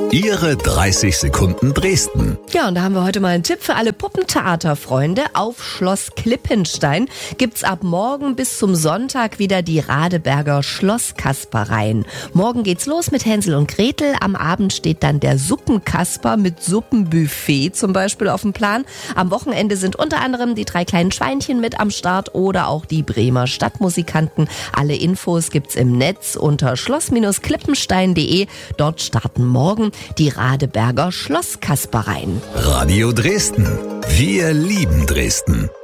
Ihre 30 Sekunden Dresden. Ja, und da haben wir heute mal einen Tipp für alle Puppentheaterfreunde. Auf Schloss Klippenstein gibt's ab morgen bis zum Sonntag wieder die Radeberger Schlosskaspereien. Morgen geht's los mit Hänsel und Gretel. Am Abend steht dann der Suppenkasper mit Suppenbuffet zum Beispiel auf dem Plan. Am Wochenende sind unter anderem die 3 kleinen Schweinchen mit am Start oder auch die Bremer Stadtmusikanten. Alle Infos gibt's im Netz unter schloss-klippenstein.de. Dort starten morgen die Radeberger Schlosskaspereien. Radio Dresden. Wir lieben Dresden.